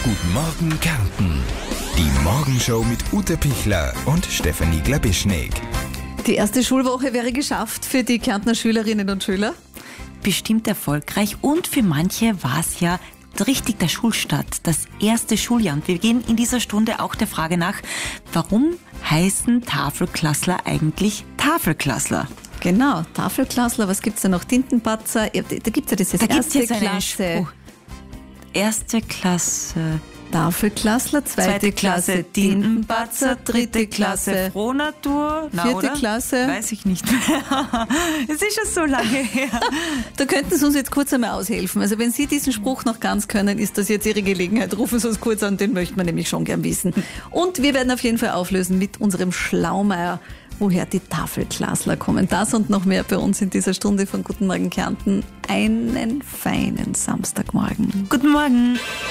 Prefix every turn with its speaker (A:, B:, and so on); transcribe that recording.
A: Guten Morgen Kärnten. Die Morgenshow mit Ute Pichler und Stefanie Glabischnik.
B: Die erste Schulwoche wäre geschafft für die Kärntner Schülerinnen und Schüler.
C: Bestimmt erfolgreich und für manche war es ja richtig der Schulstart, das erste Schuljahr. Und wir gehen in dieser Stunde auch der Frage nach, warum heißen Tafelklassler eigentlich Tafelklassler?
B: Genau, Tafelklassler, was gibt's da noch? Tintenpatzer, da gibt's ja das erste Klasse.
C: Erste Klasse.
B: Tafelklassler, zweite Klasse Tintenpatzer, dritte Klasse
C: Frohnatur,
B: vierte Klasse.
C: Weiß ich nicht mehr. Es ist schon so lange her.
B: Da könnten Sie uns jetzt kurz einmal aushelfen. Also wenn Sie diesen Spruch noch ganz können, ist das jetzt Ihre Gelegenheit. Rufen Sie uns kurz an, den möchten wir nämlich schon gern wissen. Und wir werden auf jeden Fall auflösen mit unserem Schlaumeier, woher die Tafelklassler kommen. Das und noch mehr bei uns in dieser Stunde von Guten Morgen Kärnten. Einen feinen Samstagmorgen.
C: Guten Morgen.